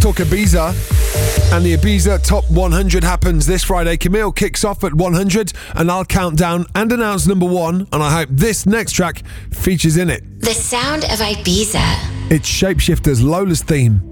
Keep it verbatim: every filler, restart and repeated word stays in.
talk Ibiza. And the Ibiza Top one hundred happens this Friday. Camille kicks off at one hundred, and I'll count down and announce number one, and I hope this next track features in it. The sound of Ibiza. It's Shapeshifters' Lola's theme.